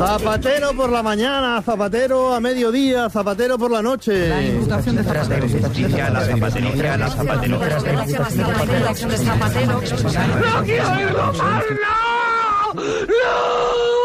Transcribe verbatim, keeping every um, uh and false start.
Zapatero por la mañana, Zapatero a mediodía, Zapatero por la noche. La imputación de Zapatero. La Zapatero, la Zapatero. ¡No quiero ir, no! ¡No!